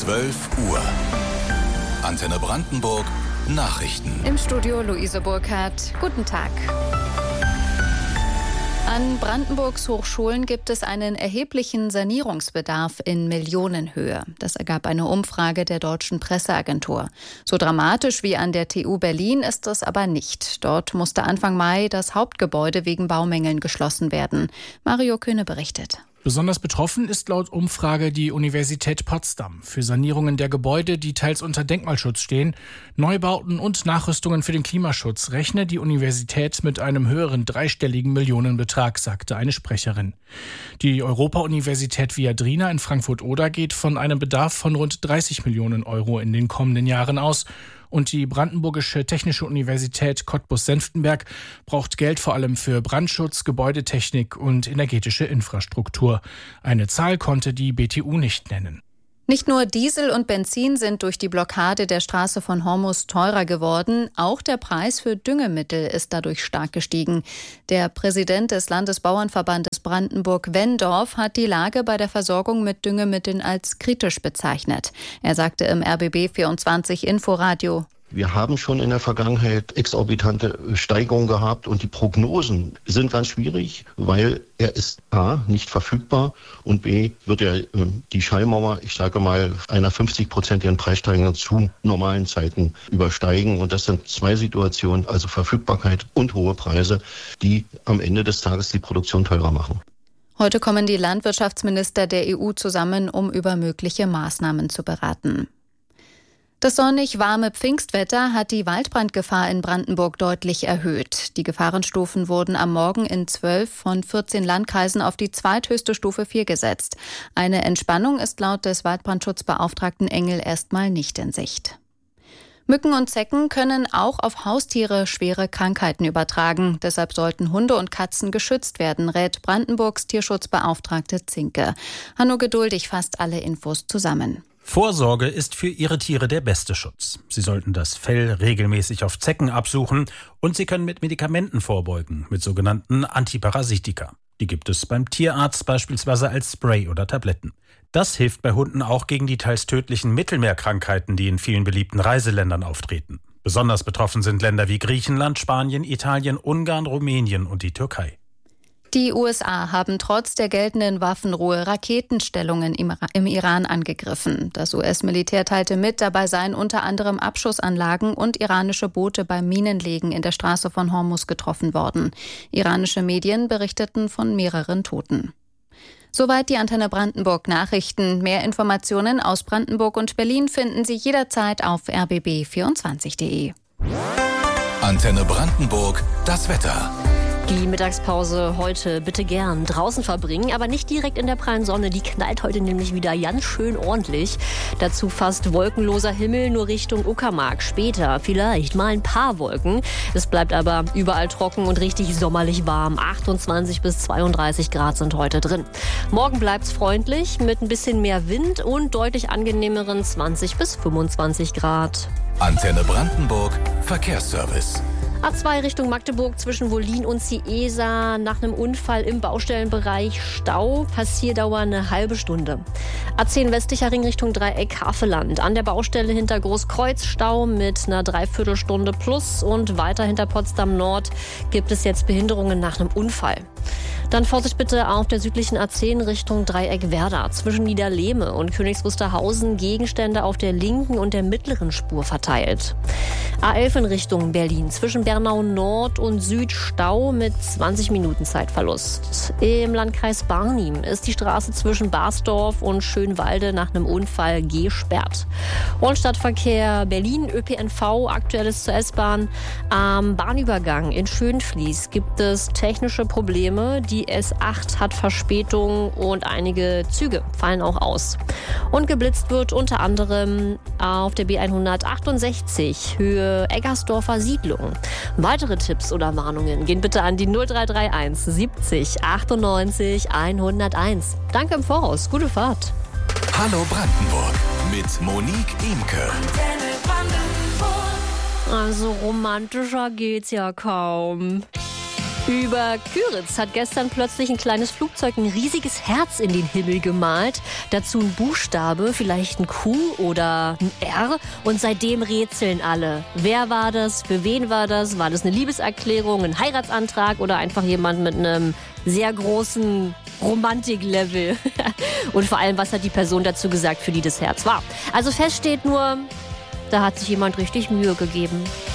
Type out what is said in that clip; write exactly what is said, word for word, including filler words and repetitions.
zwölf Uhr. Antenne Brandenburg Nachrichten. Im Studio Luise Burkhardt. Guten Tag. An Brandenburgs Hochschulen gibt es einen erheblichen Sanierungsbedarf in Millionenhöhe. Das ergab eine Umfrage der Deutschen Presseagentur. So dramatisch wie an der T U Berlin ist es aber nicht. Dort musste Anfang Mai das Hauptgebäude wegen Baumängeln geschlossen werden. Mario Kühne berichtet. Besonders betroffen ist laut Umfrage die Universität Potsdam. Für Sanierungen der Gebäude, die teils unter Denkmalschutz stehen, Neubauten und Nachrüstungen für den Klimaschutz rechne die Universität mit einem höheren dreistelligen Millionenbetrag, sagte eine Sprecherin. Die Europa-Universität Viadrina in Frankfurt-Oder geht von einem Bedarf von rund dreißig Millionen Euro in den kommenden Jahren aus. Und die Brandenburgische Technische Universität Cottbus-Senftenberg braucht Geld vor allem für Brandschutz, Gebäudetechnik und energetische Infrastruktur. Eine Zahl konnte die B T U nicht nennen. Nicht nur Diesel und Benzin sind durch die Blockade der Straße von Hormus teurer geworden, auch der Preis für Düngemittel ist dadurch stark gestiegen. Der Präsident des Landesbauernverbandes Brandenburg-Wendorf hat die Lage bei der Versorgung mit Düngemitteln als kritisch bezeichnet. Er sagte im R B B vierundzwanzig Inforadio: Wir haben schon in der Vergangenheit exorbitante Steigerungen gehabt und die Prognosen sind ganz schwierig, weil er ist A, nicht verfügbar und B, wird er die Schallmauer, ich sage mal, einer fünfzig-prozentigen Preissteigerung zu normalen Zeiten übersteigen. Und das sind zwei Situationen, also Verfügbarkeit und hohe Preise, die am Ende des Tages die Produktion teurer machen. Heute kommen die Landwirtschaftsminister der E U zusammen, um über mögliche Maßnahmen zu beraten. Das sonnig-warme Pfingstwetter hat die Waldbrandgefahr in Brandenburg deutlich erhöht. Die Gefahrenstufen wurden am Morgen in zwölf von vierzehn Landkreisen auf die zweithöchste Stufe vier gesetzt. Eine Entspannung ist laut des Waldbrandschutzbeauftragten Engel erstmal nicht in Sicht. Mücken und Zecken können auch auf Haustiere schwere Krankheiten übertragen. Deshalb sollten Hunde und Katzen geschützt werden, rät Brandenburgs Tierschutzbeauftragte Zinke. Hanno Geduldig fasst alle Infos zusammen. Vorsorge ist für Ihre Tiere der beste Schutz. Sie sollten das Fell regelmäßig auf Zecken absuchen und Sie können mit Medikamenten vorbeugen, mit sogenannten Antiparasitika. Die gibt es beim Tierarzt beispielsweise als Spray oder Tabletten. Das hilft bei Hunden auch gegen die teils tödlichen Mittelmeerkrankheiten, die in vielen beliebten Reiseländern auftreten. Besonders betroffen sind Länder wie Griechenland, Spanien, Italien, Ungarn, Rumänien und die Türkei. Die U S A haben trotz der geltenden Waffenruhe Raketenstellungen im Iran angegriffen. Das U S-Militär teilte mit, dabei seien unter anderem Abschussanlagen und iranische Boote beim Minenlegen in der Straße von Hormus getroffen worden. Iranische Medien berichteten von mehreren Toten. Soweit die Antenne Brandenburg Nachrichten. Mehr Informationen aus Brandenburg und Berlin finden Sie jederzeit auf r b b vierundzwanzig punkt d e. Antenne Brandenburg, das Wetter. Die Mittagspause heute bitte gern draußen verbringen, aber nicht direkt in der prallen Sonne. Die knallt heute nämlich wieder ganz schön ordentlich. Dazu fast wolkenloser Himmel, nur Richtung Uckermark. Später vielleicht mal ein paar Wolken. Es bleibt aber überall trocken und richtig sommerlich warm. achtundzwanzig bis zweiunddreißig Grad sind heute drin. Morgen bleibt's freundlich mit ein bisschen mehr Wind und deutlich angenehmeren zwanzig bis fünfundzwanzig Grad. Antenne Brandenburg Verkehrsservice. A zwei Richtung Magdeburg zwischen Wollin und Ciesa. Nach einem Unfall im Baustellenbereich Stau. Passierdauer eine halbe Stunde. A zehn westlicher Ring Richtung Dreieck Havelland. An der Baustelle hinter Großkreuz Stau mit einer Dreiviertelstunde plus. Und weiter hinter Potsdam Nord gibt es jetzt Behinderungen nach einem Unfall. Dann Vorsicht bitte auf der südlichen A zehn Richtung Dreieck Werder. Zwischen Niederlehme und Königs Wusterhausen Gegenstände auf der linken und der mittleren Spur verteilt. A elf in Richtung Berlin. Zwischen Bernau Nord und Süd Stau mit zwanzig Minuten Zeitverlust. Im Landkreis Barnim ist die Straße zwischen Basdorf und Schönwalde nach einem Unfall gesperrt. Und Stadtverkehr Berlin, Ö P N V, aktuelles zur S-Bahn. Am Bahnübergang in Schönfließ gibt es technische Probleme. Die S acht hat Verspätung und einige Züge fallen auch aus. Und geblitzt wird unter anderem auf der B hundertachtundsechzig Höhe Eggersdorfer Siedlung. Weitere Tipps oder Warnungen gehen bitte an die null drei drei eins siebzig achtundneunzig hunderteins. Danke im Voraus. Gute Fahrt. Hallo Brandenburg mit Monique Imke. Also romantischer geht's ja kaum. Über Küritz hat gestern plötzlich ein kleines Flugzeug ein riesiges Herz in den Himmel gemalt. Dazu ein Buchstabe, vielleicht ein Q oder ein R. Und seitdem rätseln alle. Wer war das? Für wen war das? War das eine Liebeserklärung, ein Heiratsantrag oder einfach jemand mit einem sehr großen Romantiklevel? Und vor allem, was hat die Person dazu gesagt, für die das Herz war? Also fest steht nur, da hat sich jemand richtig Mühe gegeben.